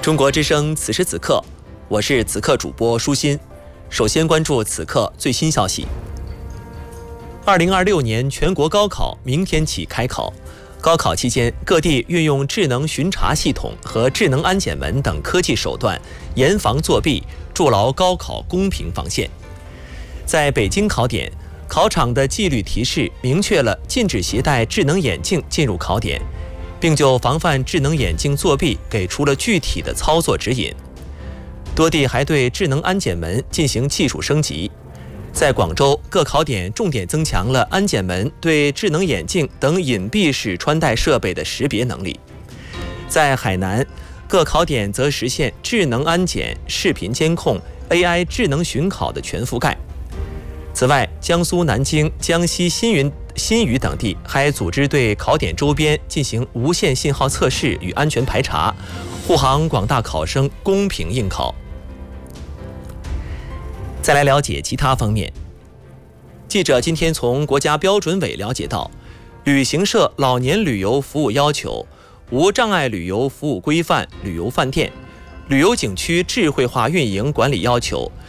中国之声此时此刻，我是此刻主播舒心。首先关注此刻最新消息。2026年全国高考明天起开考，高考期间，各地运用智能巡查系统和智能安检门等科技手段，严防作弊，筑牢高考公平防线。在北京考点，考场的纪律提示明确了禁止携带智能眼镜进入考点，并就防范智能眼镜作弊给出了具体的操作指引。多地还对智能安检门进行技术升级。在广州，各考点重点增强了安检门对智能眼镜等隐蔽式穿戴设备的识别能力。在海南，各考点则实现智能安检、视频监控、AI 智能巡考的全覆盖。此外，江苏南京、江西新余等地还组织对考点周边进行无线信号测试与安全排查，护航广大考生公平应考。再来了解其他方面。记者今天从国家标准委了解到，旅行社老年旅游服务要求、无障碍旅游服务规范旅游饭店、旅游景区智慧化运营管理要求、